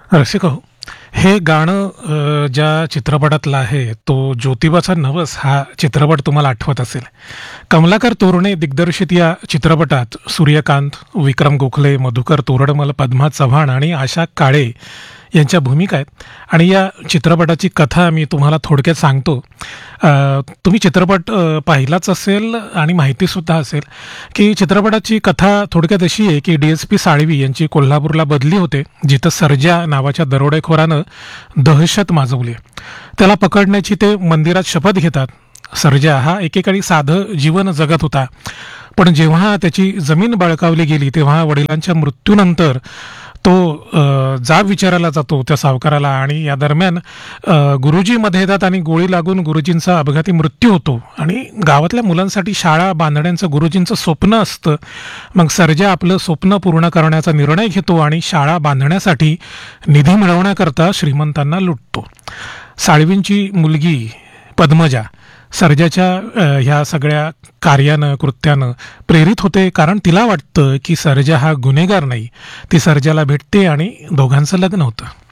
रसिक हो, हे गाणं ज्या चित्रपटातलं आहे, तो ज्योतिबाचा नवस हा चित्रपट तुम्हाला आठवत असेल. कमलाकर तोरणे दिग्दर्शित या चित्रपटात सूर्यकांत, विक्रम गोखले, मधुकर तोरडमल, पद्मा चव्हाण आणि आशा काळे यांच्या भूमिका आहेत आणि या चित्रपटाची कथा मी तुम्हाला थोडक्यात सांगतो. अ, तुम्ही चित्रपट पाहिलाच असेल आणि माहितीसुद्धा असेल, की चित्रपटाची कथा थोडक्यात अशी आहे, की डी-एस-पी साळवी यांची कोल्हापूरला बदली होते, जिथं सर्जा नावाच्या दरोडेखोरानं दहशत माजवली. त्याला पकडण्याची ते मंदिरात शपथ घेतात. सर्जा हा एकेकाळी साधं जीवन जगत होता. पण जेव्हा त्याची जमीन बळकावली गेली, तेव्हा वडिलांच्या मृत्यूनंतर तो जाब विचारायला जातो त्या सावकाराला आणि या दरम्यान गुरुजी मध्ये येतात आणि गोळी लागून गुरुजींचा अपघाती मृत्यू होतो आणि गावातल्या मुलांसाठी शाळा बांधण्याचं गुरुजींचं स्वप्न असतं. मग सर्जा आपलं स्वप्न पूर्ण करण्याचा निर्णय घेतो आणि शाळा बांधण्यासाठी निधी मिळवण्याकरता श्रीमंतांना लुटतो. साळवींची मुलगी पद्मजा सर्जाच्या ह्या सगळ्या कार्यानं कृत्यानं प्रेरित होते, कारण तिला वाटतं की सर्जा हा गुन्हेगार नाही. ती सर्जाला भेटते आणि दोघांचं लग्न होतं.